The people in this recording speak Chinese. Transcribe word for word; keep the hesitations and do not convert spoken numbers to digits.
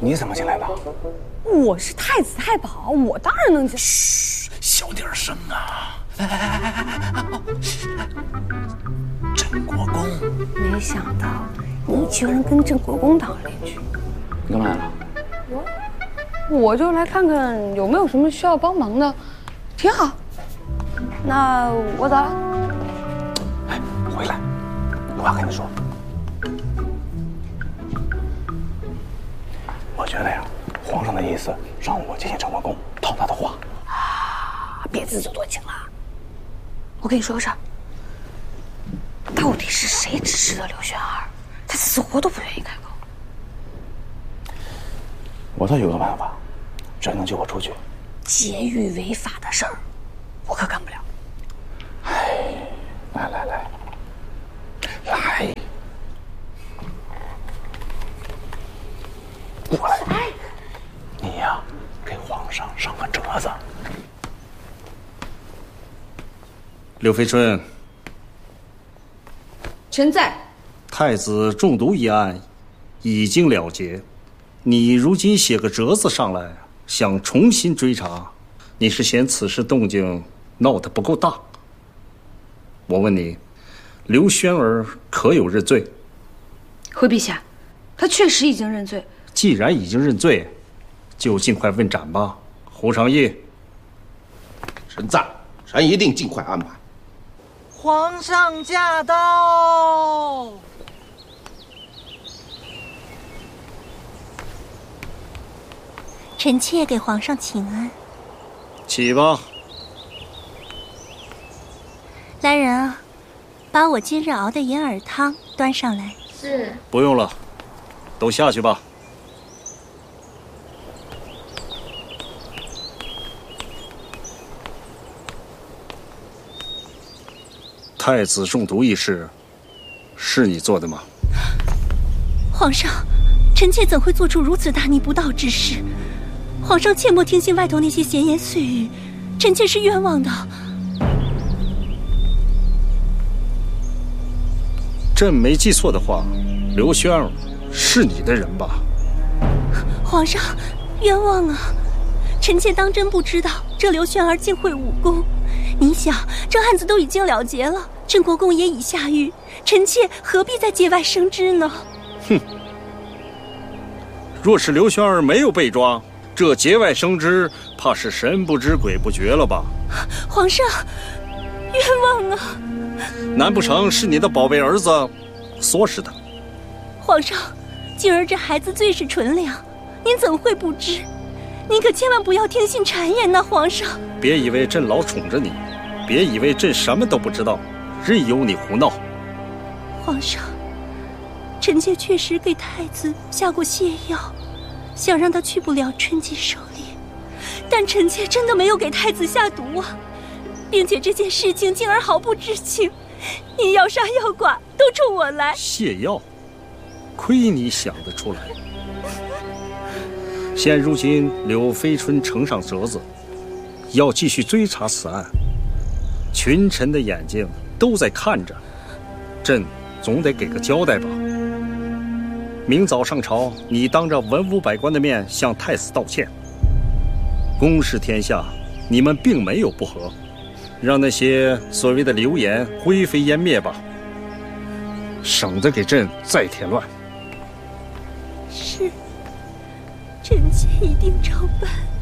你怎么进来的？ 我是太子太保，我当然能进。 嘘，小点声啊！来来来来来来，郑国公。 没想到你居然跟郑国公当邻居。 你干嘛来了？ 我我就来看看有没有什么需要帮忙的，挺好。那我走了。 哎，回来，有话跟你说。我觉得呀，皇上的意思让我接近郑国公，套他的话。 啊，别自作多情了。我跟你说个事儿，到底是谁指使的刘玄儿？他死活都不愿意开口。 我倒有个办法，只要能救我出去。 劫狱违法的事儿，我可干不了。 哎，来来来，来，过来。你呀，给皇上上个折子。 刘飞春， 臣在。 太子中毒一案已经了结，你如今写个折子上来，想重新追查，你是嫌此事动静闹得不够大？我问你，刘宣儿可有认罪？ 回陛下，他确实已经认罪。 既然已经认罪，就尽快问斩吧。胡长义， 臣在，臣一定尽快安排。 皇上驾到！ 臣妾给皇上请安。 起吧。 来人啊，把我今日熬的银耳汤端上来。 是。 不用了，都下去吧。太子中毒一事，是你做的吗？ 皇上，臣妾怎会做出如此大逆不道之事？皇上切莫听信外头那些闲言碎语，臣妾是冤枉的。 朕没记错的话，刘宣儿是你的人吧？ 皇上，冤枉啊！臣妾当真不知道这刘宣儿竟会武功。你想，这案子都已经了结了，郑国公也已下狱，臣妾何必再节外生枝呢？ 哼！若是刘宣儿没有被抓，这节外生枝怕是神不知鬼不觉了吧？ 皇上，冤枉啊！ 难不成是你的宝贝儿子唆使的？ 皇上，静儿这孩子最是纯良，您怎会不知？您可千万不要听信谗言呐，皇上！ 别以为朕老宠着你，别以为朕什么都不知道，任由你胡闹。 皇上，臣妾确实给太子下过泻药，想让他去不了春季狩猎，但臣妾真的没有给太子下毒啊，并且这件事情静儿毫不知情，你要杀要剐都冲我来。 泻药，亏你想得出来。现如今柳飞春呈上折子，要继续追查此案，群臣的眼睛都在看着，朕总得给个交代吧。明早上朝，你当着文武百官的面向太子道歉。公示天下，你们并没有不和，让那些所谓的流言灰飞烟灭吧，省得给朕再添乱。 是，臣妾一定照办。